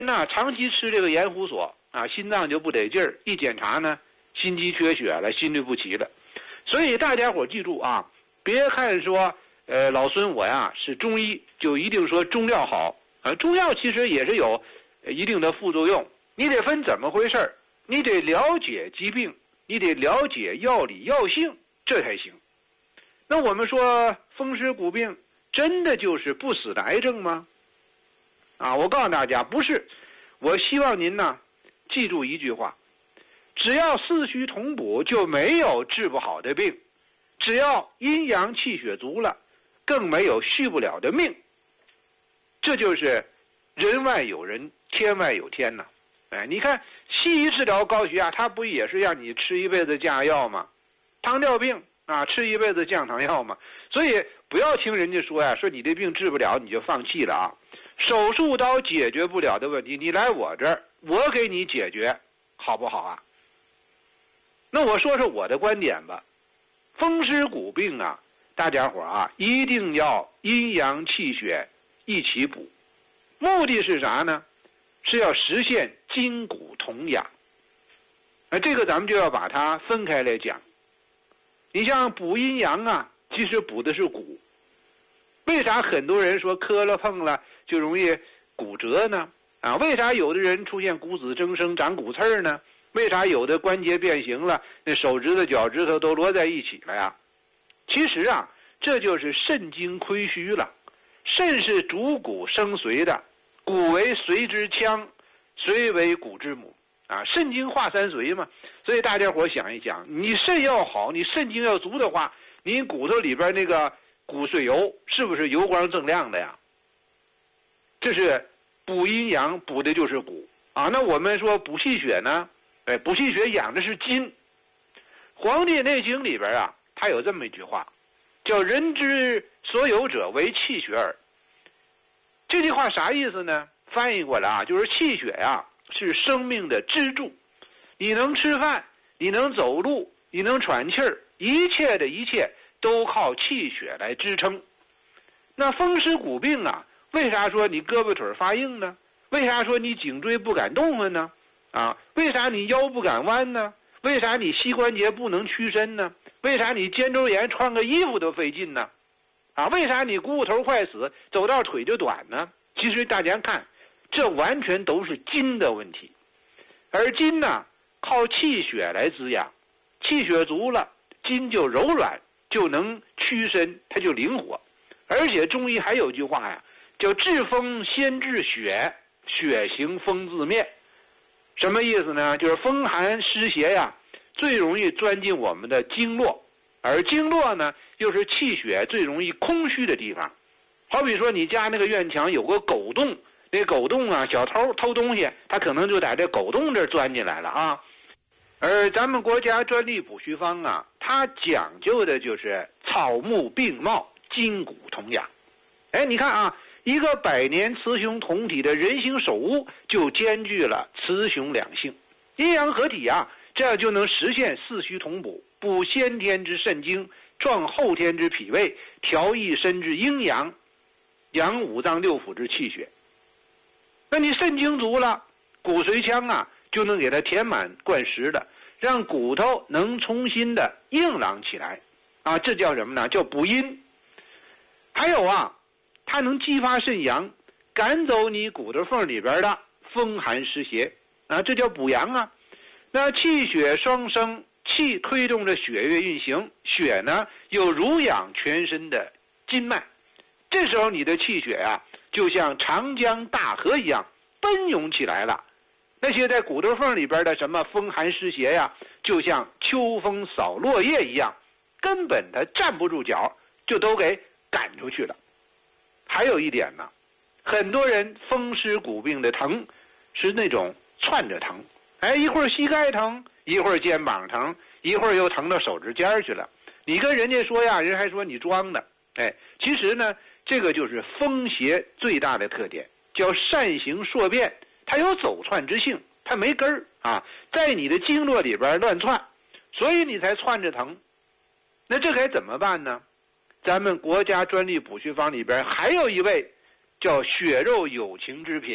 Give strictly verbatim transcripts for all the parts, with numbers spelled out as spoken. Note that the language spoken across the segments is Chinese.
那长期吃这个盐胡索啊，心脏就不得劲儿，一检查呢，心肌缺血了，心律不齐了。所以大家伙记住啊，别看说呃老孙我呀是中医，就一定说中药好啊。中药其实也是有一定的副作用，你得分怎么回事儿，你得了解疾病，你得了解药理药性，这才行。那我们说风湿骨病真的就是不死的癌症吗？啊，我告诉大家不是。我希望您呢记住一句话，只要四虚同补就没有治不好的病，只要阴阳气血足了更没有续不了的命。这就是人外有人，天外有天呐。哎，你看西医治疗高血压，它不也是让你吃一辈子降压药吗？糖尿病啊，吃一辈子降糖药嘛。所以不要听人家说呀，说你这病治不了你就放弃了啊。手术刀解决不了的问题，你来我这儿，我给你解决，好不好啊？那我说说我的观点吧。风湿骨病啊，大家伙啊，一定要阴阳气血一起补。目的是啥呢？是要实现筋骨同养。那这个咱们就要把它分开来讲。你像补阴阳啊，其实补的是骨。为啥很多人说磕了碰了就容易骨折呢？啊，为啥有的人出现骨质增生长骨刺呢？为啥有的关节变形了，那手指头脚趾头都摞在一起了呀？其实啊，这就是肾精亏虚了。肾是主骨生髓的，骨为髓之腔，髓为骨之母啊，肾精化三髓嘛。所以大家伙想一想，你肾要好，你肾精要足的话，你骨头里边那个骨髓油是不是油光锃亮的呀？这是补阴阳，补的就是骨啊。那我们说补气血呢？哎，补气血养的是筋。《黄帝内经》里边啊，它有这么一句话，叫“人之所有者为气血耳”。这句话啥意思呢？翻译过来啊，就是气血呀、啊、是生命的支柱。你能吃饭，你能走路，你能喘气儿，一切的一切都靠气血来支撑。那风湿骨病啊，为啥说你胳膊腿发硬呢？为啥说你颈椎不敢动弹呢？啊，为啥你腰不敢弯呢？为啥你膝关节不能屈伸呢？为啥你肩周炎穿个衣服都费劲呢？啊，为啥你股骨头坏死，走道腿就短呢？其实大家看，这完全都是筋的问题。而筋呢，靠气血来滋养，气血足了，筋就柔软，就能屈伸，它就灵活。而且中医还有句话呀，叫治风先治血，血行风自灭。什么意思呢？就是风寒湿邪呀，最容易钻进我们的经络，而经络呢，又是气血最容易空虚的地方。好比说你家那个院墙有个狗洞，那狗洞啊，小偷偷东西，他可能就在这狗洞这儿钻进来了啊。而咱们国家专利补虚方啊，它讲究的就是草木并茂，筋骨同养。哎，你看啊，一个百年雌雄同体的人形手屋，就兼具了雌雄两性，阴阳合体啊，这样就能实现四虚同补，补先天之肾精，壮后天之脾胃，调一身之阴阳，养五脏六腑之气血。那你肾精足了，骨髓腔啊就能给它填满灌实的，让骨头能重新的硬朗起来啊，这叫什么呢？叫补阴。还有啊，它能激发肾阳，赶走你骨头缝里边的风寒湿邪啊，这叫补阳啊。那气血双生，气推动着血液运行，血呢又濡养全身的筋脉，这时候你的气血啊就像长江大河一样奔涌起来了。那些在骨头缝里边的什么风寒湿邪呀，就像秋风扫落叶一样，根本它站不住脚，就都给赶出去了。还有一点呢，很多人风湿骨病的疼是那种窜着疼，哎，一会儿膝盖疼，一会儿肩膀疼，一会儿又疼到手指尖去了。你跟人家说呀，人还说你装的。哎，其实呢，这个就是风邪最大的特点，叫善行硕变，它有走窜之性，它没根儿啊，在你的经络里边乱窜，所以你才窜着疼。那这该怎么办呢？咱们国家专利补虚方里边还有一味叫血肉有情之品，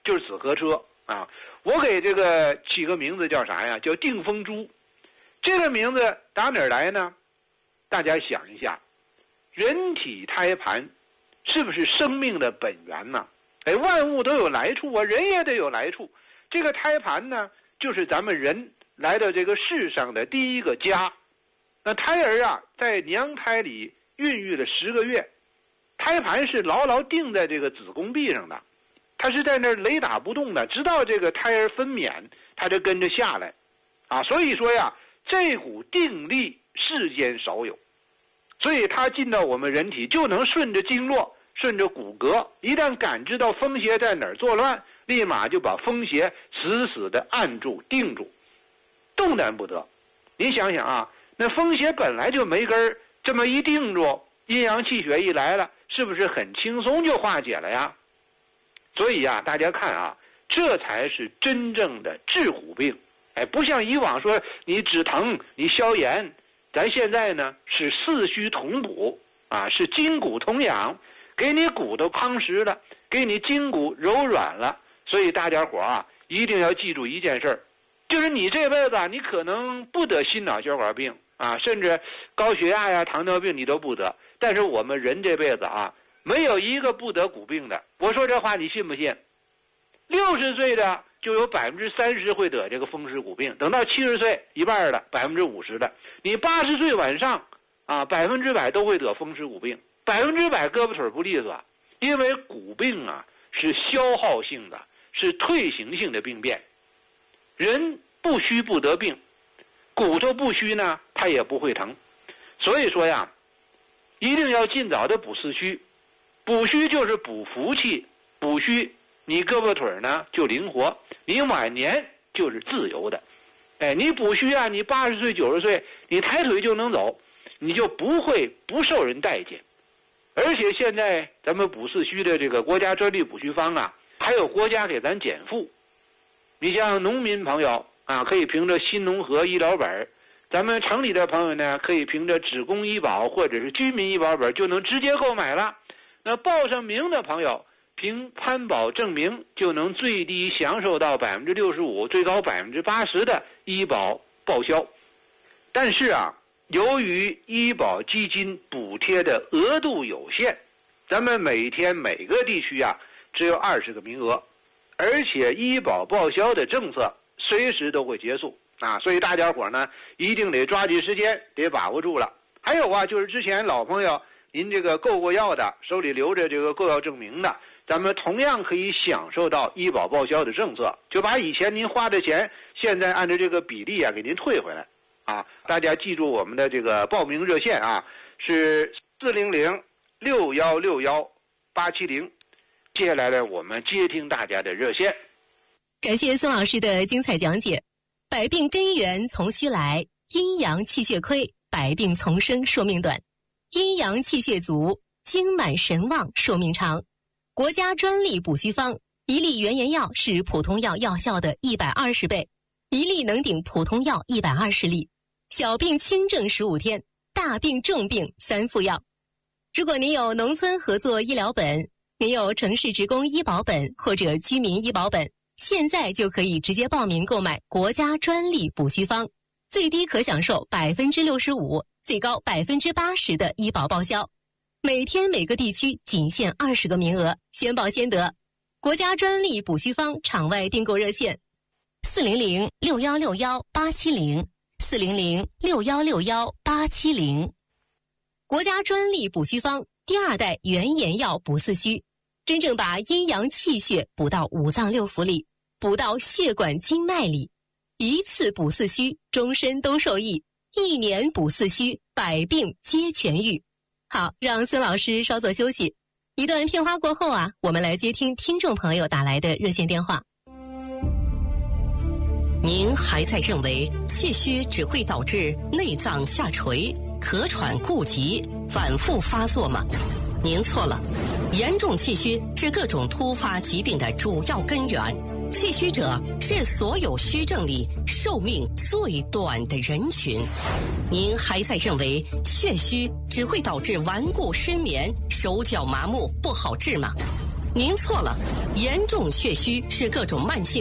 就是紫河车啊。我给这个起个名字叫啥呀？叫定风珠。这个名字打哪儿来呢？大家想一下，人体胎盘是不是生命的本源呢？哎，万物都有来处啊，人也得有来处。这个胎盘呢，就是咱们人来到这个世上的第一个家。那胎儿啊，在娘胎里孕育了十个月，胎盘是牢牢定在这个子宫壁上的，它是在那儿雷打不动的，直到这个胎儿分娩，它就跟着下来，啊，所以说呀，这股定力世间少有，所以它进到我们人体就能顺着经络，顺着骨骼，一旦感知到风邪在哪儿作乱，立马就把风邪死死的按住定住，动弹不得。你想想啊，那风邪本来就没根儿，这么一定住，阴阳气血一来了，是不是很轻松就化解了呀？所以啊，大家看啊，这才是真正的治骨病。哎，不像以往说你止疼你消炎，咱现在呢是四虚同补啊，是筋骨同养，给你骨头夯实了，给你筋骨柔软了。所以大家伙啊，一定要记住一件事儿，就是你这辈子你可能不得心脑血管病啊，甚至高血压呀、糖尿病你都不得，但是我们人这辈子啊，没有一个不得骨病的。我说这话你信不信？六十岁的就有百分之三十会得这个风湿骨病，等到七十岁一半的百分之五十的，你八十岁往上啊，百分之百都会得风湿骨病，百分之百胳膊腿不利索，因为骨病啊是消耗性的，是退行性的病变。人不虚不得病，骨头不虚呢，它也不会疼。所以说呀，一定要尽早的补四虚，补虚就是补福气，补虚你胳膊腿呢就灵活，你晚年就是自由的。哎，你补虚啊，你八十岁九十岁，你抬腿就能走，你就不会不受人待见。而且现在咱们补四虚的这个国家专利补虚方啊，还有国家给咱减负。你像农民朋友啊，可以凭着新农合医疗本，咱们城里的朋友呢，可以凭着职工医保或者是居民医保本就能直接购买了。那报上名的朋友，凭参保证明就能最低享受到百分之六十五，最高百分之八十的医保报销。但是啊，由于医保基金补贴的额度有限，咱们每天每个地区啊只有二十个名额，而且医保报销的政策随时都会结束啊，所以大家伙呢一定得抓紧时间，得把握住了。还有啊，就是之前老朋友您这个购过药的，手里留着这个购药证明的，咱们同样可以享受到医保报销的政策，就把以前您花的钱，现在按照这个比例啊给您退回来啊。大家记住我们的这个报名热线啊，是四零零六幺六幺八七零。接下来呢，我们接听大家的热线。 感谢孙老师的精彩讲解。百病根源从虚来，阴阳气血亏，百病丛生，寿命短；阴阳气血足，精满神旺，寿命长。国家专利补虚方，一粒原研药是普通药药效的一百二十倍，一粒能顶普通药一百二十粒。小病轻症十五天，大病重病三副药。如果您有农村合作医疗本，您有城市职工医保本或者居民医保本，现在就可以直接报名购买国家专利补虚方，最低可享受百分之六十五，最高百分之八十的医保报销。每天每个地区仅限二十个名额，先报先得。国家专利补虚方场外订购热线：四零零六幺六幺八七零，四零零六幺六幺八七零。国家专利补虚方第二代原研药补四虚，真正把阴阳气血补到五脏六腑里，补到血管经脉里。一次补四虚，终身都受益；一年补四虚，百病皆痊愈。好，让孙老师稍作休息。一段片花过后啊，我们来接听听众朋友打来的热线电话。 您还在认为气虚只会导致内脏下垂、咳喘固急、反复发作吗？您错了，严重气虚是各种突发疾病的主要根源。气虚者是所有虚症里寿命最短的人群。您还在认为血虚只会导致顽固失眠、手脚麻木不好治吗？ 您错了，严重血虚是各种慢性